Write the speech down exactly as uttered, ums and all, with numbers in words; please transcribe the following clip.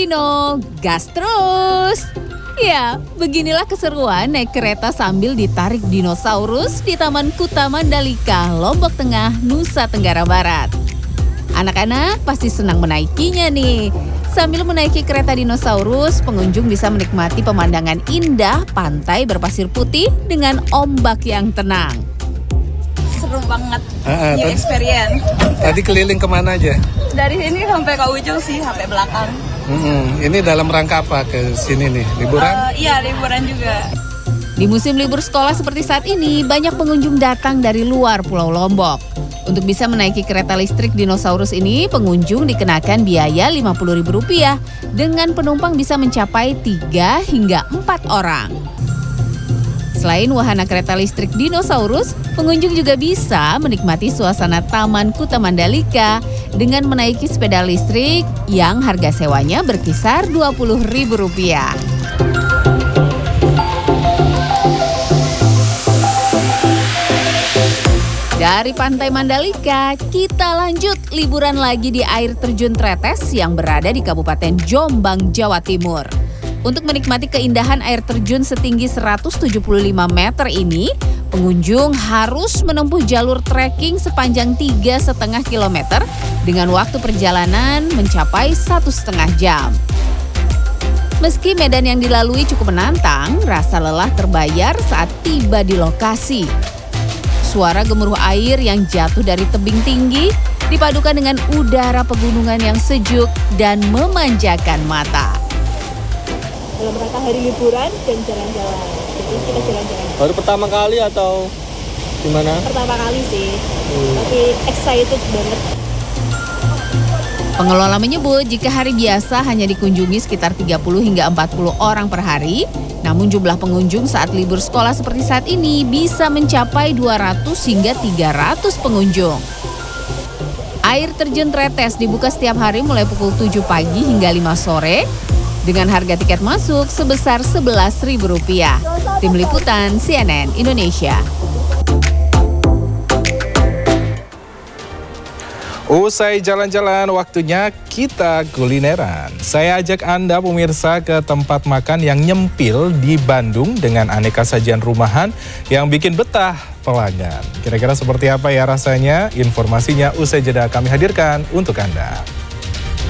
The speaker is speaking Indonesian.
Dino, gas terus! Ya, beginilah keseruan naik kereta sambil ditarik dinosaurus di Taman Kuta Mandalika, Lombok Tengah, Nusa Tenggara Barat. Anak-anak pasti senang menaikinya nih. Sambil menaiki kereta dinosaurus, pengunjung bisa menikmati pemandangan indah pantai berpasir putih dengan ombak yang tenang. Seru banget, uh, uh, new tadi, experience. Tadi keliling kemana aja? Dari sini sampai ke ujung sih, sampai belakang. Hmm, ini dalam rangka apa ke sini nih? Liburan? Uh, iya, liburan juga. Di musim libur sekolah seperti saat ini, banyak pengunjung datang dari luar Pulau Lombok. Untuk bisa menaiki kereta listrik dinosaurus ini, pengunjung dikenakan biaya lima puluh ribu rupiah dengan penumpang bisa mencapai tiga hingga empat orang. Selain wahana kereta listrik dinosaurus, pengunjung juga bisa menikmati suasana Taman Kuta Mandalika dengan menaiki sepeda listrik yang harga sewanya berkisar dua puluh ribu rupiah. Dari Pantai Mandalika, kita lanjut liburan lagi di air terjun Tretes yang berada di Kabupaten Jombang, Jawa Timur. Untuk menikmati keindahan air terjun setinggi seratus tujuh puluh lima meter ini, pengunjung harus menempuh jalur trekking sepanjang tiga koma lima kilometer dengan waktu perjalanan mencapai satu setengah jam. Meski medan yang dilalui cukup menantang, rasa lelah terbayar saat tiba di lokasi. Suara gemuruh air yang jatuh dari tebing tinggi dipadukan dengan udara pegunungan yang sejuk dan memanjakan mata. Dalam rangka hari liburan dan jalan-jalan. Jadi kita jalan-jalan. Baru pertama kali atau gimana? Pertama kali sih, hmm. tapi excited banget. Pengelola menyebut jika hari biasa hanya dikunjungi sekitar tiga puluh hingga empat puluh orang per hari, namun jumlah pengunjung saat libur sekolah seperti saat ini bisa mencapai dua ratus hingga tiga ratus pengunjung. Air terjun Tretes dibuka setiap hari mulai pukul tujuh pagi hingga lima sore dengan harga tiket masuk sebesar sebelas ribu rupiah. Tim Liputan C N N Indonesia. Usai jalan-jalan, waktunya kita kulineran. Saya ajak Anda pemirsa ke tempat makan yang nyempil di Bandung dengan aneka sajian rumahan yang bikin betah pelanggan. Kira-kira seperti apa ya rasanya? Informasinya usai jeda kami hadirkan untuk Anda.